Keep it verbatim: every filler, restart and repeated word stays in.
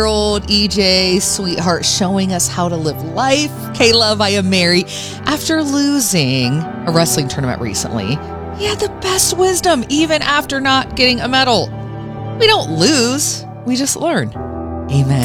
Old E J, sweetheart, showing us how to live life. K-Love, I am Mary. After losing a wrestling tournament recently, he had the best wisdom, even after not getting a medal. We don't lose, we just learn. Amen.